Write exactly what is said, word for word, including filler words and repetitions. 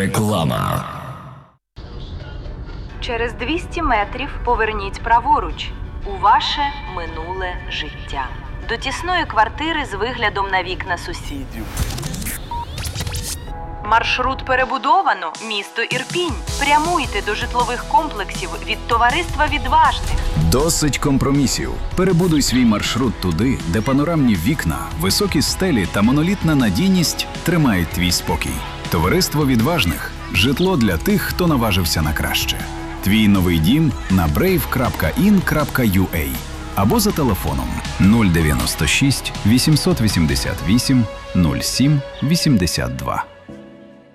Реклама. Через двісті метрів поверніть праворуч у ваше минуле життя. До тісної квартири з виглядом на вікна сусідів. Маршрут перебудовано. Місто Ірпінь. Прямуйте до житлових комплексів від товариства відважних. Досить компромісів. Перебудуй свій маршрут туди, де панорамні вікна, високі стелі та монолітна надійність тримають твій спокій. Товариство відважних. Житло для тих, хто наважився на краще. Твій новий дім на брейв крапка ін крапка ю а або за телефоном нуль дев'яносто шість вісімсот вісімдесят вісім нуль сім вісімдесят два.